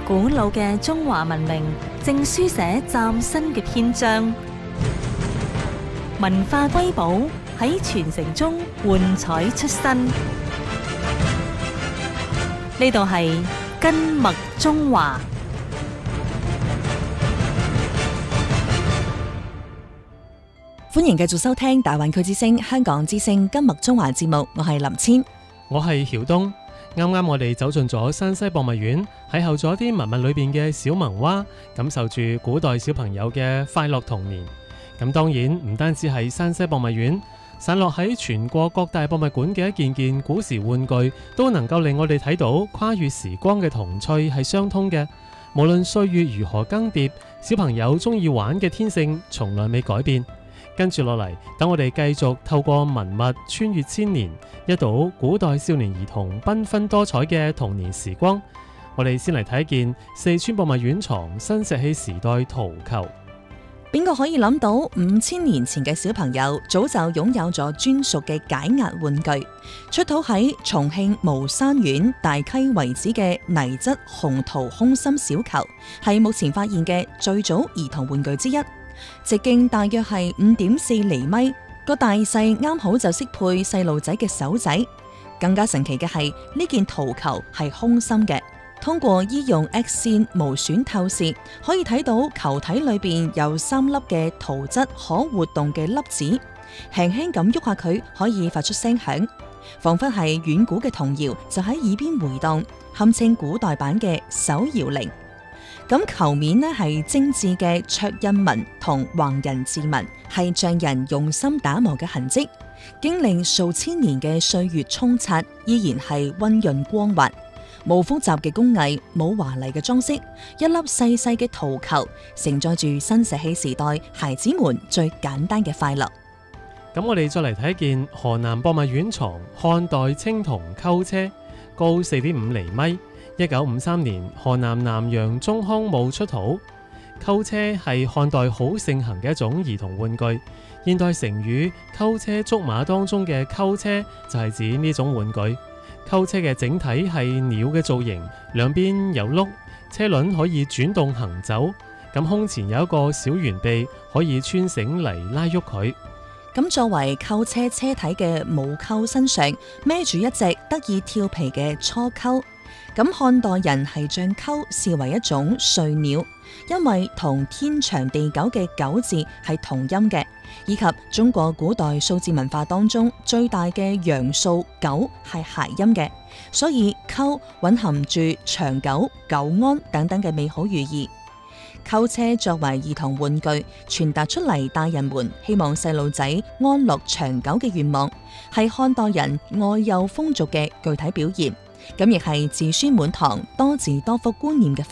古老嘅中華文明正書寫嶄新嘅篇章，文化瑰寶喺傳承中喚彩出新。呢度係根脈中華。 歡迎繼續收聽大灣區之聲香港之聲根脈中華節目，我係林千， 我係曉東。啱啱我哋走進咗山西博物院，邂逅咗啲文物裏邊嘅小萌娃，感受住古代小朋友嘅快樂童年。咁當然唔單止係山西博物院，散落喺全國各大博物館嘅一件件古時玩具，都能夠令我哋睇到跨越時光嘅童趣係相通嘅。無論歲月如何更迭，小朋友中意玩嘅天性從來未改變。跟住落嚟，等我哋繼續透過文物穿越千年，一睹古代少年兒童繽紛多彩嘅童年時光。我哋先嚟睇一件四川博物院藏新石器時代陶球。 邊個可以諗到5000年前嘅小朋友早就擁有咗專屬嘅解壓玩具？出土喺重慶巫山縣大溪遺址嘅泥質紅陶空心小球，係目前發現嘅最早兒童玩具之一。直徑大約係5.4厘米，個大細啱好就適配細路仔嘅手仔。更加神奇嘅係呢件陶球係空心嘅，通過醫用 X 線無損透視，可以睇到球體裏邊有3粒嘅陶質可活動嘅粒子，輕輕咁喐下佢可以發出聲響，仿佛係遠古嘅童謠就喺耳邊回蕩，堪稱古代版嘅手搖鈴。咁球面呢係精緻嘅卓印紋同橫人字紋，係匠人用心打磨嘅痕跡，經歷數千年嘅歲月沖刷，依然係溫潤光滑，冇複雜嘅工藝，冇華麗嘅裝飾，一粒細細嘅陶球，承載住新石器時代孩子們最簡單嘅快樂。 咁我哋再嚟睇一件河南博物院藏漢代青銅溝車，高4.5厘米。1953年河南南陽中康墓出土。溝車係漢代好盛行嘅一種兒童玩具。現代成語溝車捉馬當中嘅溝車就係指呢種玩具。溝車嘅整體係鳥嘅造型，兩邊有轆，車輪可以轉動行走。咁胸前有一個小圓臂，可以穿繩嚟拉喐佢。 咁作為溝車車體嘅母溝身上孭住一隻得意調皮嘅雛鳩。咁漢代人係將鳩視為一種瑞鳥，因為同天長地久嘅久字係同音嘅，以及中國古代數字文化當中最大嘅陽數9係諧音嘅，所以鳩蘊含住長久、久安等等嘅美好寓意。溝車作為兒童玩具，傳達出嚟大人們希望細路仔安樂長久嘅願望，係漢代人愛幼風俗嘅具體表現。咁亦係子孫滿堂、多子多福觀念嘅